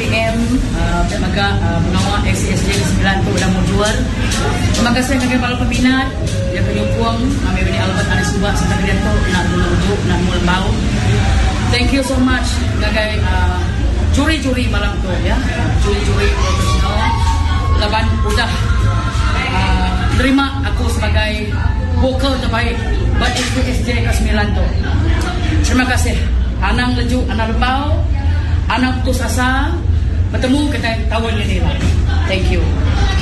PM Maga mengawal SSJ 9 tu dah mujuar. Terima kasih kepada para peminat yang penyokong kami bini Albert Anis Subah serta dia tu nak dulu nak mulbau. Thank you so much sebagai juri-juri malam tu ya. Juri-juri profesional. Laban udah terima aku sebagai vokal terbaik buat SSJ ke-9 tu. Terima kasih. Anang leju, anak lembau, anak putus asa, bertemu kita tahun ini lah. Thank you.